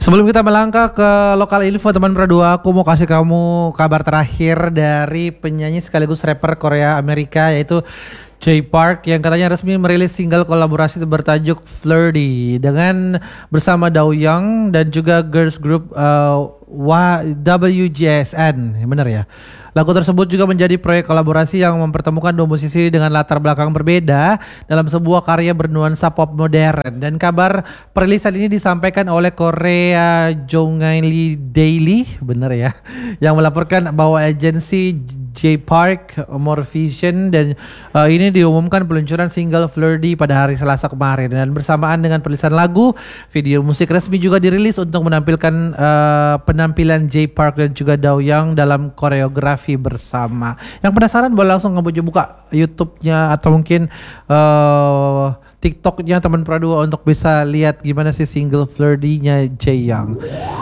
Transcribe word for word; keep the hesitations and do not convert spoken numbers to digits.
Sebelum kita melangkah ke lokal info teman Pradua, aku mau kasih kamu kabar terakhir dari penyanyi sekaligus rapper Korea Amerika yaitu Jay Park yang katanya resmi merilis single kolaborasi bertajuk Flirty dengan bersama Daoyoung dan juga girls group uh, W J S N, benar ya? Lagu tersebut juga menjadi proyek kolaborasi yang mempertemukan dua musisi dengan latar belakang berbeda dalam sebuah karya bernuansa pop modern. Dan kabar perilisan ini disampaikan oleh Korea Jongaili Daily, benar ya, yang melaporkan bahwa agensi Jay Park More Vision dan uh, ini diumumkan peluncuran single Flirty pada hari Selasa kemarin, dan bersamaan dengan perilisan lagu, video musik resmi juga dirilis untuk menampilkan uh, penampilan Jay Park dan juga Daoyoung dalam koreografi bersama. Yang penasaran boleh langsung buka YouTube-nya atau mungkin uh, TikTok-nya teman Pradua untuk bisa lihat gimana sih single Flirty-nya Jaeyoung.